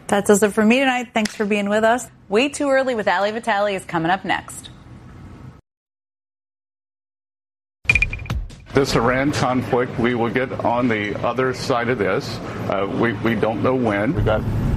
That does it for me tonight. Thanks for being with us. Way Too Early with Ali Vitale is coming up next. This Iran conflict, we will get on the other side of this. We don't know when. We've got